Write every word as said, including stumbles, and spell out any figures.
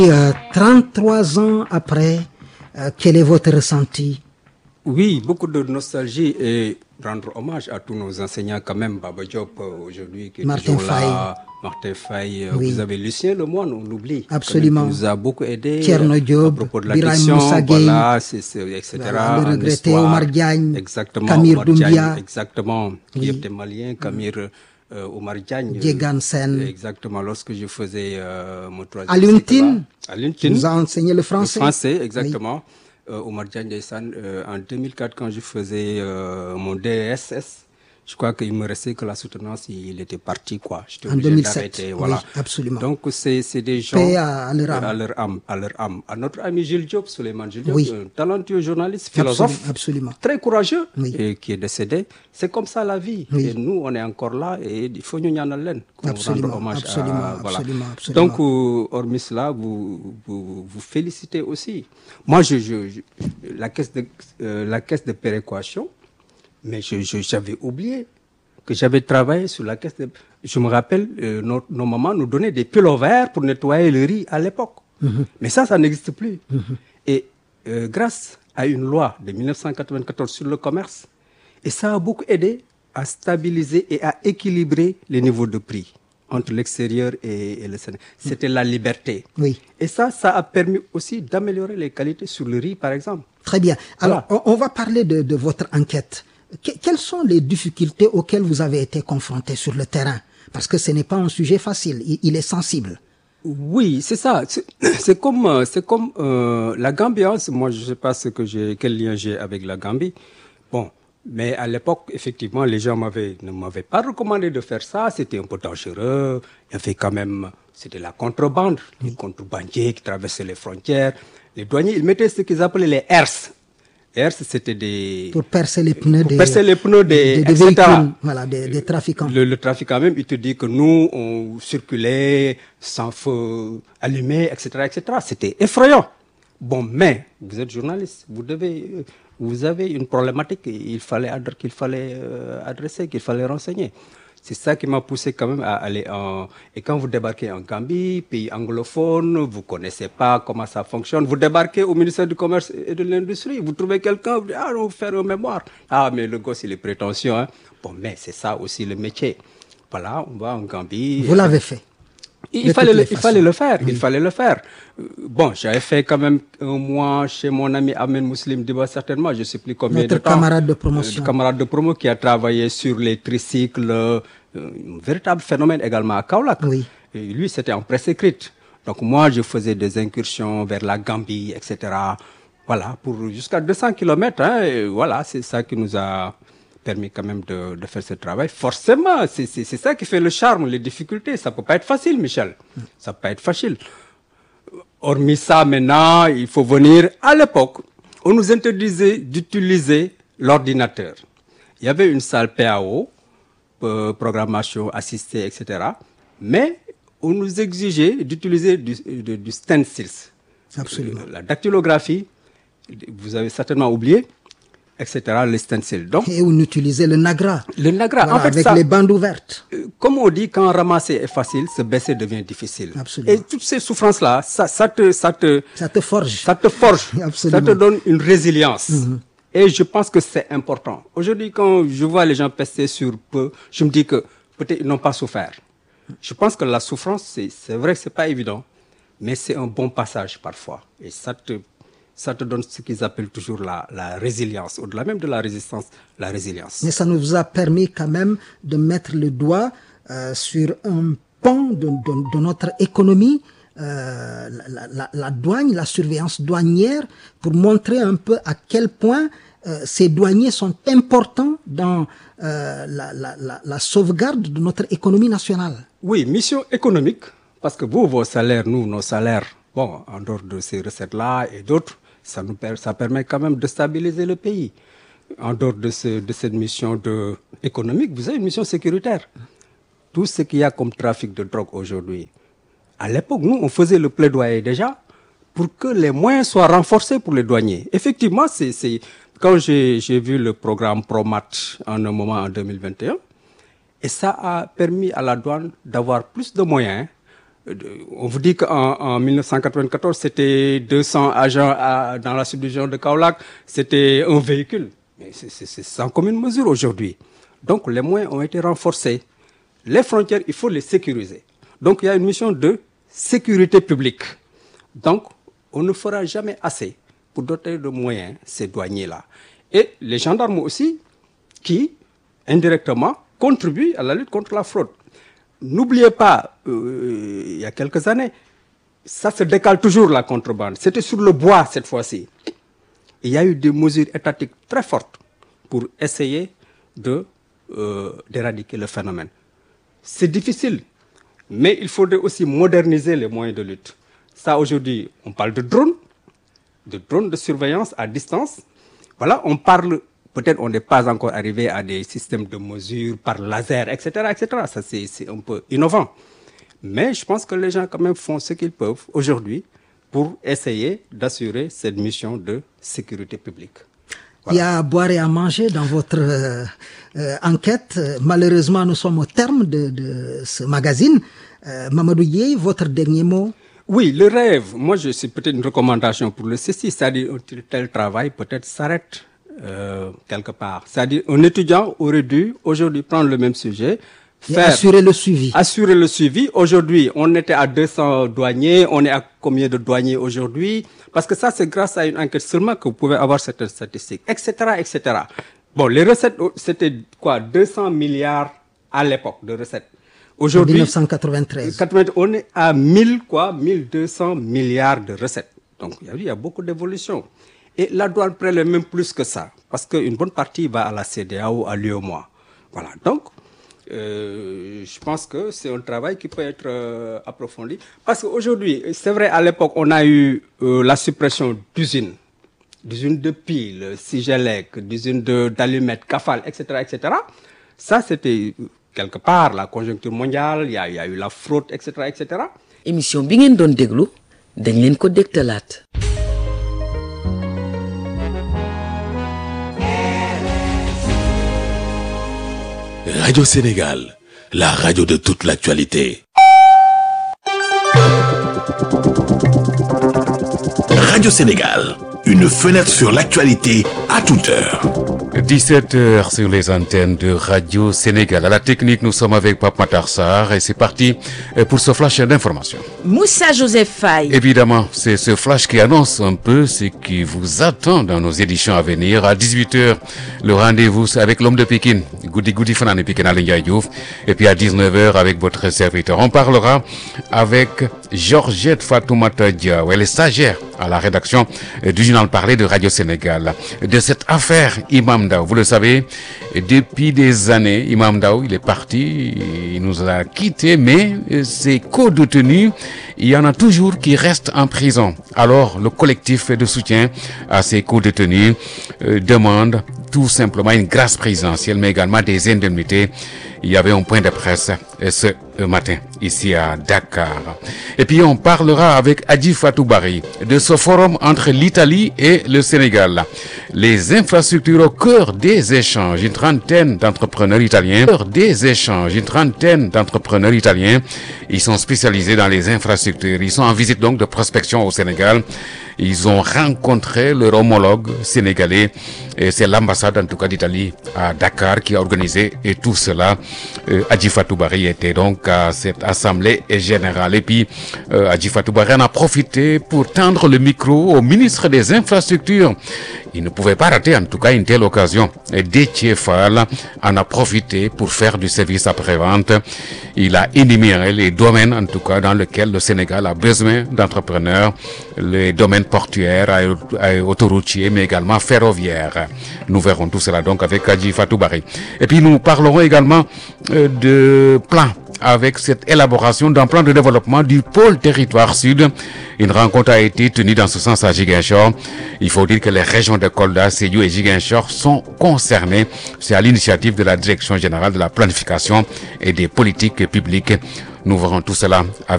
Euh, trente-trois ans après, euh, quel est votre ressenti? Oui, beaucoup de nostalgie et rendre hommage à tous nos enseignants quand même. Baba Diop aujourd'hui qui est Martin toujours Faye. là. Martin Faye. Oui. Vous avez Lucien Lemoine, on l'oublie. Absolument. Qui nous a beaucoup aidé. Thierno Diop, à propos de la Birahim diction, Moussa Gueye, voilà, c'est, c'est, et cetera. voilà, le en regretté histoire. Omar Diagne, Exactement. Kamir Omar Diagne, Doumbia. exactement. Qui Oui. était malien, Kamir euh, Omar Diagne. Djegan Sen. Exactement. Lorsque je faisais euh, mon troisième Alioune cycle là. Tine, Alioune qui Tine. nous a enseigné le français. Le français, exactement. Euh, Omar Diagne Ndeyssan, euh, en deux mille quatre, quand je faisais euh, mon D S S, je crois qu'il me restait que la soutenance, il était parti, quoi. J'étais En obligé deux mille sept, d'arrêter, voilà. oui, absolument. Donc, c'est, c'est des gens... Paix à leur âme. À leur âme, à leur âme. À notre ami Gilles Diop, Souleymane Gilles Diop, Oui. un talentueux journaliste, philosophe, Absolument, absolument. très courageux, Oui. et qui est décédé. C'est comme ça la vie. Oui. Et nous, on est encore là, et il faut nous ñaanal leen, qu'on Absolument, rende hommage absolument, à... Voilà. absolument, absolument. Donc, euh, hormis cela, vous, vous, vous félicitez aussi. Moi, je, je, je- la, caisse de, euh, la caisse de péréquation, mais je, je- j'avais oublié que j'avais travaillé sur la caisse de... Je me rappelle, euh, nos, nos mamans nous donnaient des pilots verts pour nettoyer le riz à l'époque. Mais ça, ça n'existe plus. Et euh, grâce à une loi de mille neuf cent quatre-vingt-quatorze sur le commerce, et ça a beaucoup aidé à stabiliser et à équilibrer les niveaux de prix entre l'extérieur et, et le Sénégal. C'était la liberté. Oui. Et ça, ça a permis aussi d'améliorer les qualités sur le riz, par exemple. Très bien. Alors, Voilà. on, on va parler de, de votre enquête. Que- quelles sont les difficultés auxquelles vous avez été confrontés sur le terrain? Parce que ce n'est pas un sujet facile, il, il est sensible. Oui, c'est ça. C'est c'est comme, euh, c'est comme euh, la Gambiance. Moi, je ne sais pas ce que j'ai, quel lien j'ai avec la Gambie. Bon, mais à l'époque, effectivement, les gens m'avaient, ne m'avaient pas recommandé de faire ça. C'était un peu dangereux. Il y avait quand même, c'était la contrebande, les contrebandiers qui traversaient les frontières. Les douaniers, ils mettaient ce qu'ils appelaient les herses. Les herses, c'était des... Pour percer les pneus Pour des, percer les pneus des- des, des et cetera. véhicules, voilà, des, des trafiquants. Le, le trafiquant même, il te dit que nous, on circulait sans feu allumé, et cetera, et cetera. C'était effrayant. Bon, mais vous êtes journaliste, vous devez, euh, vous avez une problématique qu'il fallait, adre- qu'il fallait euh, adresser, qu'il fallait renseigner. C'est ça qui m'a poussé quand même à aller en... Et quand vous débarquez en Gambie, pays anglophone, vous connaissez pas comment ça fonctionne, vous débarquez au ministère du Commerce et de l'Industrie, vous trouvez quelqu'un, vous dites, ah, on va faire un mémoire. Ah, mais le gosse, il est prétentieux, hein. Bon, mais c'est ça aussi le métier. Voilà, on va en Gambie. Vous l'avez fait. Il, De il fallait toutes le, les il façons. fallait le faire, il fallait le faire. Euh, Bon, j'avais fait quand même un mois chez mon ami Ahmed Mouslim Diba, certainement, je ne sais plus combien Notre de temps. camarade de Euh, promotion. camarade de promo qui a travaillé sur les tricycles, euh, un véritable phénomène également à Kaolack. Oui. Et lui, c'était en presse écrite. Donc moi, je faisais des incursions vers la Gambie, et cetera. Voilà, pour jusqu'à deux cents kilomètres. Hein, et voilà, c'est ça qui nous a permis quand même de, de faire ce travail. Forcément, c'est c'est- c'est ça qui fait le charme, les difficultés. Ça peut pas être facile, Michel. Ça peut pas être facile. Hormis ça, maintenant, il faut venir. À l'époque, on nous interdisait d'utiliser l'ordinateur. Il y avait une salle P A O, euh, programmation assistée, et cetera. Mais on nous exigeait d'utiliser du, du, du stencils. Absolument. Euh, La dactylographie, vous avez certainement oublié, et cetera. Le stencil. Donc, Et on utilisait le Nagra. le Nagra, Voilà, en fait, avec ça, les bandes ouvertes. euh, comme on dit, quand ramasser est facile, se baisser devient difficile. Absolument. Et toutes ces souffrances-là, ça, ça te, ça te, Ça te forge. ça te forge, Absolument. ça te donne une résilience. Et je pense que c'est important. Aujourd'hui, quand je vois les gens pester sur peu, je me dis que peut-être ils n'ont pas souffert. Je pense que la souffrance, c'est c'est vrai que c'est pas évident, mais c'est un bon passage parfois. Et ça te, ça te donne ce qu'ils appellent toujours la, la résilience. Au-delà même de la résistance, la résilience. Mais ça nous a permis quand même de mettre le doigt euh, sur un pan de, de- de notre économie, euh, la, la- la douane, la surveillance douanière, pour montrer un peu à quel point euh, ces douaniers sont importants dans euh, la, la- la- la sauvegarde de notre économie nationale. Oui, mission économique, parce que vous, vos salaires, nous, nos salaires, bon, en dehors de ces recettes-là et d'autres, ça nous per- ça permet quand même de stabiliser le pays. En dehors de, ce, de cette mission de, économique, vous avez une mission sécuritaire. Tout ce qu'il y a comme trafic de drogue aujourd'hui. À l'époque, nous, on faisait le plaidoyer déjà pour que les moyens soient renforcés pour les douaniers. Effectivement, c'est, c'est, quand j'ai, j'ai vu le programme Promat en un moment en deux mille vingt et un, et ça a permis à la douane d'avoir plus de moyens on vous dit qu'en en mille neuf cent quatre-vingt-quatorze, c'était deux cents agents à, dans la subdivision de Kaolack, c'était un véhicule. Mais c'est, c'est, c'est sans commune mesure aujourd'hui. Donc les moyens ont été renforcés. Les frontières, il faut les sécuriser. Donc il y a une mission de sécurité publique. Donc on ne fera jamais assez pour doter de moyens ces douaniers-là. Et les gendarmes aussi, qui indirectement contribuent à la lutte contre la fraude. N'oubliez pas, euh, il y a quelques années, ça se décale toujours la contrebande. C'était sur le bois cette fois-ci. Il y a eu des mesures étatiques très fortes pour essayer de, euh, d'éradiquer le phénomène. C'est difficile, mais il faudrait aussi moderniser les moyens de lutte. Ça, aujourd'hui, on parle de drones, de drones de surveillance à distance. Voilà, on parle... Peut-être on n'est pas encore arrivé à des systèmes de mesure par laser, et cetera, et cetera. Ça, c'est, c'est un peu innovant. Mais je pense que les gens, quand même, font ce qu'ils peuvent aujourd'hui pour essayer d'assurer cette mission de sécurité publique. Voilà. Il y a à boire et à manger dans votre euh, euh, enquête. Malheureusement, nous sommes au terme de, de ce magazine. Euh, Mamadou Dieye, votre dernier mot? Oui, le rêve. Moi, je, c'est peut-être une recommandation pour le C C I, c'est-à-dire un tel travail peut-être s'arrête. Euh, quelque part. C'est-à-dire un étudiant aurait dû aujourd'hui prendre le même sujet, et faire, assurer le suivi. Assurer le suivi. Aujourd'hui, on était à deux cents douaniers, on est à combien de douaniers aujourd'hui? Parce que ça, c'est grâce à une enquête seulement que vous pouvez avoir cette statistique, et cetera, et cetera. Bon, les recettes, c'était quoi? deux cents milliards à l'époque de recettes. Aujourd'hui, en mille neuf cent quatre-vingt-treize. On est à mille quoi? mille deux cents milliards de recettes. Donc, il y a beaucoup d'évolution. Et la douane prélève même plus que ça, parce qu'une bonne partie va à la C D A O, à l'U E M O A. Voilà, donc euh, je pense que c'est un travail qui peut être euh, approfondi. Parce qu'aujourd'hui, c'est vrai, à l'époque, on a eu euh, la suppression d'usines, d'usines de piles, Sigelec, d'usines de, d'allumettes, Cafal, et cetera, et cetera. Ça, c'était quelque part la conjoncture mondiale, il y a, il y a eu la fraude, et cetera, et cetera. Émission bi ngeen doon déglu dañ leen ko dégtalaat. Radio Sénégal, la radio de toute l'actualité. Radio Sénégal, une fenêtre sur l'actualité à toute heure. dix-sept heures sur les antennes de Radio Sénégal. À la technique, nous sommes avec Pape Matar Sarr et c'est parti pour ce flash d'information. Moussa Joseph Faye. Évidemment, c'est ce flash qui annonce un peu ce qui vous attend dans nos éditions à venir. À dix-huit heures, le rendez-vous avec l'homme de Pékin, Goudi Goudi Fanane Pékin Alain Ndiaye Diouf. Et puis à dix-neuf heures, avec votre serviteur, on parlera avec Georgette Fatoumata Dia. Elle est stagiaire à la rédaction du journal parlé de Radio Sénégal. De cette affaire Imam Ndao, vous le savez, depuis des années, Imam Ndao, il est parti, il nous a quittés, mais ses co-détenus, il y en a toujours qui restent en prison. Alors, le collectif de soutien à ces co-détenus euh, demande tout simplement une grâce présidentielle, mais également des indemnités. Il y avait un point de presse ce matin, ici à Dakar. Et puis, on parlera avec Adji Fatou Barry de ce forum entre l'Italie et le Sénégal. Les infrastructures au cœur des échanges, une trentaine d'entrepreneurs italiens, au cœur des échanges, une trentaine d'entrepreneurs italiens, ils sont spécialisés dans les infrastructures. Ils sont en visite donc de prospection au Sénégal. Ils ont rencontré leur homologue sénégalais et c'est l'ambassade en tout cas d'Italie à Dakar qui a organisé et tout cela. Euh, Adji Fatou Barry était donc à cette assemblée générale et puis euh, Adji Fatou Barry en a profité pour tendre le micro au ministre des Infrastructures. Il ne pouvait pas rater en tout cas une telle occasion. Et Déthié Fall en a profité pour faire du service après-vente. Il a énuméré les domaines en tout cas dans lesquels le Sénégal a besoin d'entrepreneurs, les domaines portuaires, autoroutiers, mais également ferroviaires. Nous verrons tout cela donc avec Adji Fatou Barry. Et puis nous parlerons également euh, de plans avec cette élaboration d'un plan de développement du pôle territoire sud. Une rencontre a été tenue dans ce sens à Ziguinchor. Il faut dire que les régions de Kolda, Sédhiou et Ziguinchor sont concernées. C'est à l'initiative de la Direction générale de la planification et des politiques publiques. Nous verrons tout cela avec